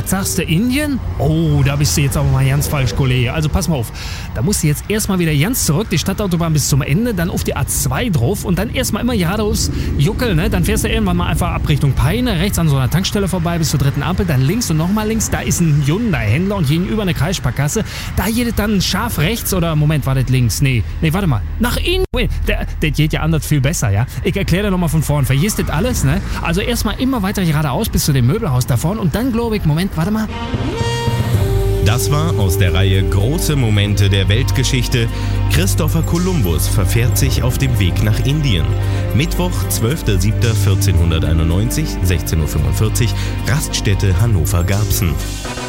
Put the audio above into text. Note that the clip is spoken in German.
Jetzt sagst du Indien? Oh, da bist du jetzt aber mal ganz falsch, Kollege. Also pass mal auf, da musst du jetzt erstmal wieder ganz zurück, die Stadtautobahn bis zum Ende, dann auf die A2 drauf und dann erstmal immer geradeaus Juckel, ne? Dann fährst du irgendwann mal einfach ab Richtung Peine, rechts an so einer Tankstelle vorbei bis zur dritten Ampel, dann links und nochmal links, da ist ein Hyundai-Händler und gegenüber eine Kreissparkasse. Da geht es dann scharf rechts oder, Moment, war das links? Nee, warte mal, nach Indien. Das geht ja anders viel besser, ja? Ich erkläre dir nochmal von vorn, vergisst das alles, ne? Also erstmal immer weiter geradeaus bis zu dem Möbelhaus da vorne und dann glaube ich, Moment, warte mal. Das war aus der Reihe Große Momente der Weltgeschichte. Christopher Columbus verfährt sich auf dem Weg nach Indien. Mittwoch, 12.07.1491, 16:45 Uhr, Raststätte Hannover-Garbsen.